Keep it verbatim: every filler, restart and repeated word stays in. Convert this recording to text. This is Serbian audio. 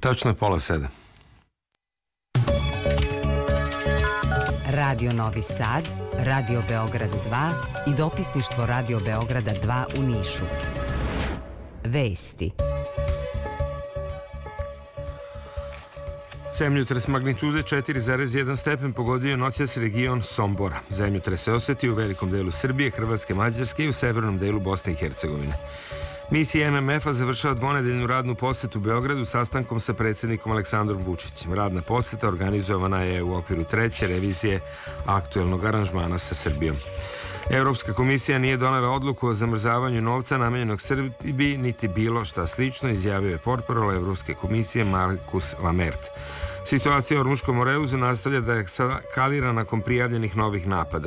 Tačno je pola sedam. Radio Novi Sad, Radio Beograd dva i dopisništvo Radio Beograda dva u Nišu. Vesti. Zemljotres magnitude četiri zarez jedan stepen pogodio je noćas region Sombora. Zemljotres se osetio u velikom delu Srbije, Hrvatske, Mađarske i u severnom delu Bosne i Hercegovine. Misija M M F-a završava dvonedeljnu radnu posetu u Beogradu sastankom sa predsjednikom Aleksandrom Vučićem. Radna poseta organizovana je u okviru treće revizije aktuelnog aranžmana sa Srbijom. Europska komisija nije donela odluku o zamrzavanju novca namenjenog Srbiji, niti bilo šta slično, izjavio je portparol Evropske komisije Markus Lamert. Situacija u Ormuškom Oreuzu nastavlja da eskalira nakon prijavljenih novih napada.